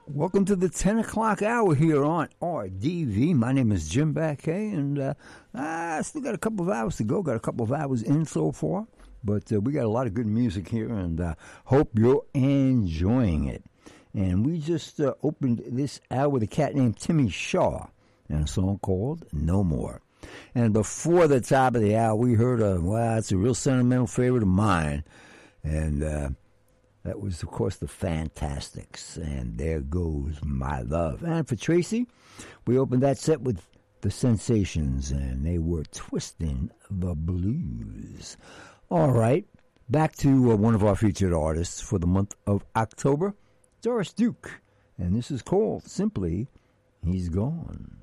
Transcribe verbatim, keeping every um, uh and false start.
Welcome to the ten o'clock hour here on R D V. My name is Jim Backay, and uh, I still got a couple of hours to go. Got a couple of hours in so far, but uh, we got a lot of good music here, and uh, hope you're enjoying it. And we just uh, opened this hour with a cat named Timmy Shaw and a song called No More. And before the top of the hour, we heard a, well, it's a real sentimental favorite of mine, and uh, that was, of course, the Fantastics, and There Goes My Love. And for Tracy, we opened that set with the Sensations, and they were Twisting the Blues. All right, back to uh, one of our featured artists for the month of October, Doris Duke, and this is called simply He's Gone.